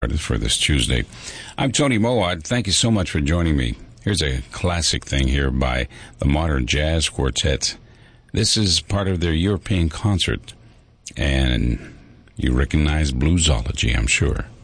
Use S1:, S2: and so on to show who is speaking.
S1: for this Tuesday. I'm Tony Mowat. Thank you so much for joining me. Here's a classic thing here by the Modern Jazz Quartet. This is part of their European concert, and you recognize Bluesology, I'm sure.